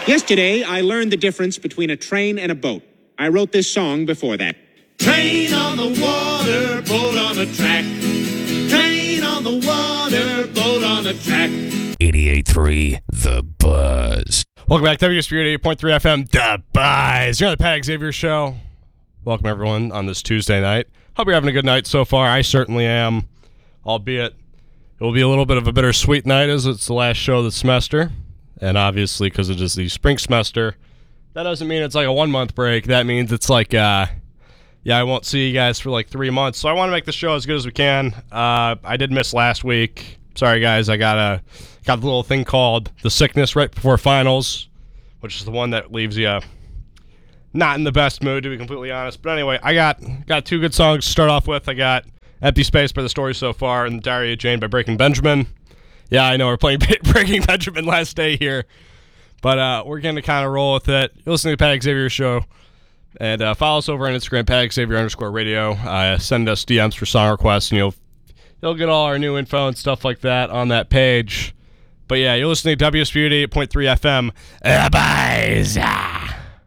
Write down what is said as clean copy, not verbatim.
Yesterday, I learned the difference between a train and a boat. I wrote this song before that. Train on the water, boat on the track. Train on the water, boat on the track. 88.3 The Buzz. Welcome back to WSBU 88.3 FM, The Buzz. You're on the Pat Xavier Show. Welcome, everyone, on this Tuesday night. Hope you're having a good night so far. I certainly am, albeit it will be a little bit of a bittersweet night as it's the last show of the semester. And obviously, because it is the spring semester, that doesn't mean it's like a 1-month break. That means it's like, I won't see you guys for like 3 months. So I want to make the show as good as we can. I did miss last week. Sorry, guys. I got the little thing called the sickness right before finals, which is the one that leaves you not in the best mood, to be completely honest. But anyway, I got two good songs to start off with. I got Empty Space by The Story So Far and Diary of Jane by Breaking Benjamin. Yeah, I know we're playing Breaking Benjamin last day here, but we're going to kind of roll with it. You're listening to the Pat Xavier Show, and follow us over on Instagram, PatXavier_radio. Send us DMs for song requests, and you'll get all our new info and stuff like that on that page. But yeah, you're listening to WSBU 88.3 FM. Bye.